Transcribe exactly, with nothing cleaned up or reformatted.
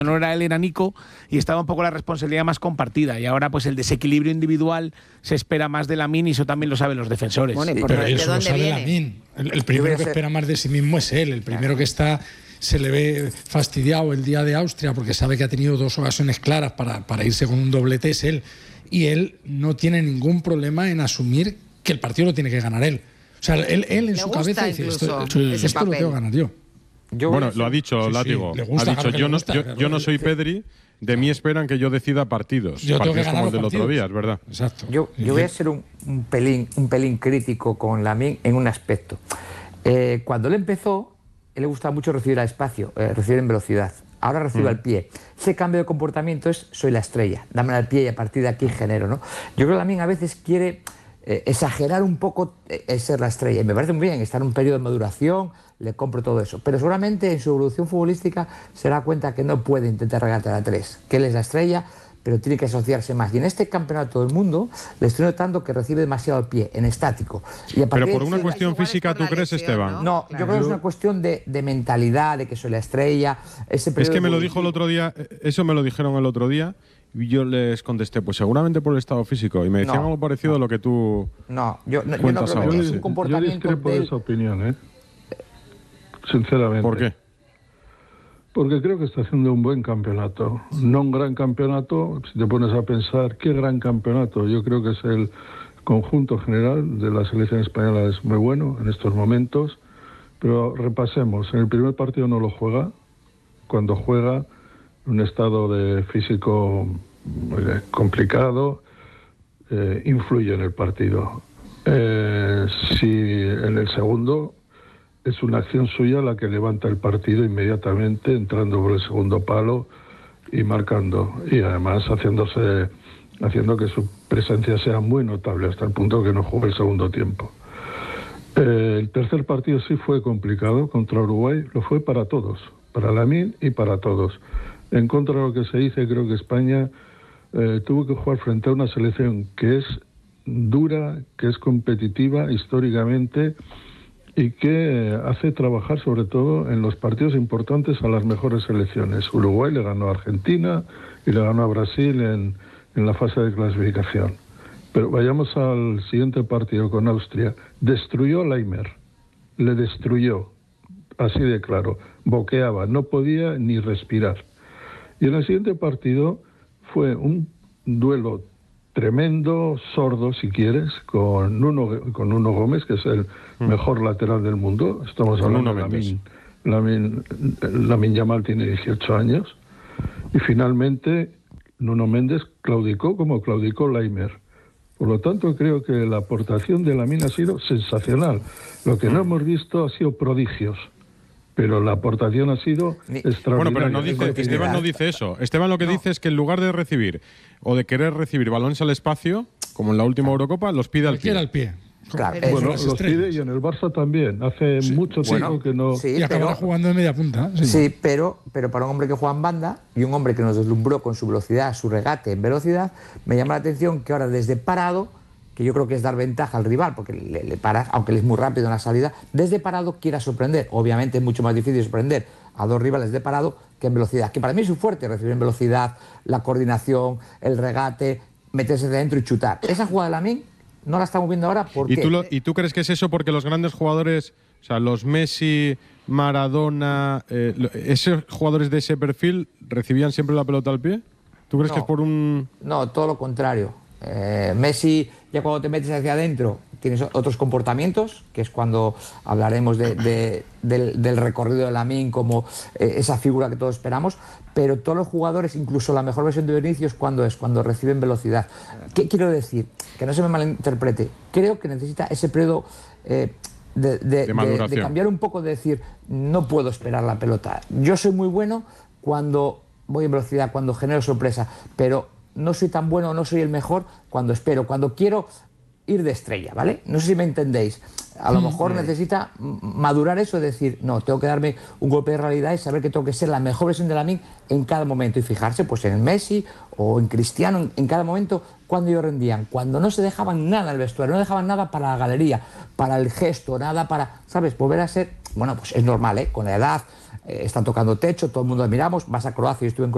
no era él, era Nico, y estaba un poco la responsabilidad más compartida. Y ahora, pues el desequilibrio individual se espera más de Lamine, y eso también lo saben los defensores. Bueno, sí. Pero ¿de eso lo dónde sabe viene? Lamine. El, el primero que ser... espera más de sí mismo es él. El primero claro. que está se le ve fastidiado el día de Austria porque sabe que ha tenido dos ocasiones claras para, para irse con un doblete, es él. Y él no tiene ningún problema en asumir que el partido lo tiene que ganar él. O sea, él, él en Le su cabeza dice, esto, ese esto lo tengo que ganar yo. Yo bueno, lo ha dicho sí, Látigo. Sí, gusta, ha dicho, claro yo, no, gusta, yo, claro, yo no soy Pedri, de mí esperan que yo decida partidos. Yo partidos tengo que ganar como el del partidos. otro día, es verdad. Exacto. Yo, yo voy a ser un, un, pelín, un pelín crítico con Lamine en un aspecto. Eh, cuando él empezó, él le gustaba mucho recibir al espacio, eh, recibir en velocidad. Ahora recibe mm. al pie. Ese cambio de comportamiento es soy la estrella, dame al pie y a partir de aquí genero, ¿no? Yo creo que Lamine a veces quiere eh, exagerar un poco el ser la estrella. Y me parece muy bien, está en un periodo de maduración, le compro todo eso. Pero seguramente en su evolución futbolística se da cuenta que no puede intentar regatear a tres, que él es la estrella, pero tiene que asociarse más. Y en este campeonato del mundo le estoy notando que recibe demasiado al pie, en estático. Y a pero por de una cuestión física, ¿tú crees, lesión, Esteban? No, no claro. Yo creo que es una cuestión de, de mentalidad, de que soy la estrella. Ese es que me lo dijo el otro día, eso me lo dijeron el otro día, y yo les contesté, pues seguramente por el estado físico. Y me decían no, algo parecido no. a lo que tú No, yo no, yo no creo que es un comportamiento yo discrepo de de esa opinión, ¿eh? Sinceramente. ¿Por qué? Porque creo que está haciendo un buen campeonato. No un gran campeonato, si te pones a pensar, ¿qué gran campeonato? Yo creo que es el conjunto general de la selección española, es muy bueno en estos momentos. Pero repasemos, en el primer partido no lo juega. Cuando juega, un estado de físico complicado, eh, influye en el partido. Eh, si en el segundo es una acción suya la que levanta el partido inmediatamente, entrando por el segundo palo y marcando, y además haciéndose haciendo que su presencia sea muy notable hasta el punto que no jugó el segundo tiempo. Eh, el tercer partido sí fue complicado contra Uruguay, lo fue para todos, para Lamine y para todos. En contra de lo que se dice, creo que España eh, tuvo que jugar frente a una selección que es dura, que es competitiva históricamente y que hace trabajar sobre todo en los partidos importantes a las mejores selecciones. Uruguay le ganó a Argentina y le ganó a Brasil en, en la fase de clasificación. Pero vayamos al siguiente partido con Austria. Destruyó a Laimer, le destruyó, así de claro, boqueaba, no podía ni respirar. Y en el siguiente partido fue un duelo tremendo, sordo si quieres, con Nuno, con Nuno Gómez, que es el mm. mejor lateral del mundo. Estamos hablando de Lamine, Lamine, Lamine Yamal tiene dieciocho años. Y finalmente Nuno Méndez claudicó como claudicó Laimer. Por lo tanto, creo que la aportación de Lamine ha sido sensacional. Lo que no hemos visto ha sido prodigios. Pero la aportación ha sido extraordinaria. Bueno, pero no dice, Esteban no dice eso. Esteban lo que no. dice es que en lugar de recibir o de querer recibir balones al espacio, como en la última Eurocopa, los pide al pie. al pie. Claro, bueno, los pide y en el Barça también. Hace sí. mucho tiempo bueno, que no... Sí, y acabará jugando de media punta. Sí, sí pero, pero para un hombre que juega en banda y un hombre que nos deslumbró con su velocidad, su regate en velocidad, me llama la atención que ahora desde parado, que yo creo que es dar ventaja al rival, porque le, le para, aunque él es muy rápido en la salida, desde parado quiera sorprender. Obviamente es mucho más difícil sorprender a dos rivales de parado que en velocidad, que para mí es su fuerte, recibir en velocidad, la coordinación, el regate, meterse dentro y chutar. Esa jugada de Lamine no la estamos viendo ahora porque... ¿Y tú, lo, ¿Y tú crees que es eso porque los grandes jugadores, o sea, los Messi, Maradona, eh, esos jugadores de ese perfil recibían siempre la pelota al pie? ¿Tú crees no, que es por un...? No, todo lo contrario. Eh, Messi, ya cuando te metes hacia adentro, tienes otros comportamientos, que es cuando hablaremos de, de, del, del recorrido de Lamine como eh, esa figura que todos esperamos, pero todos los jugadores, incluso la mejor versión de Vinicius, ¿cuándo es? Cuando reciben velocidad. ¿Qué quiero decir? Que no se me malinterprete. Creo que necesita ese periodo eh, de, de, de, de, de cambiar un poco, de decir, no puedo esperar la pelota. Yo soy muy bueno cuando voy en velocidad, cuando genero sorpresa, pero no soy tan bueno, no soy el mejor cuando espero, cuando quiero ir de estrella, ¿vale? No sé si me entendéis. A lo mejor necesita madurar eso, de decir, no, tengo que darme un golpe de realidad y saber que tengo que ser la mejor versión de Lamine en cada momento y fijarse pues en Messi o en Cristiano, en, en cada momento, cuando ellos rendían, cuando no se dejaban nada en el vestuario, no dejaban nada para la galería, para el gesto, nada para, ¿sabes? Volver a ser, bueno, pues es normal, ¿eh? Con la edad, eh, están tocando techo, todo el mundo admiramos, vas a Croacia, yo estuve en Croacia,